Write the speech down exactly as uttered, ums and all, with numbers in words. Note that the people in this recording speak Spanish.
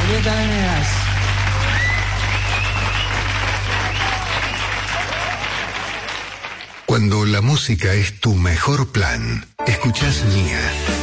Julieta Venegas. Cuando la música es tu mejor plan, escuchás Mía.